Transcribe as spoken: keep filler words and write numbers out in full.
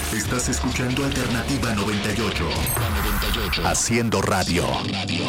Estás escuchando Alternativa noventa y ocho. Haciendo radio.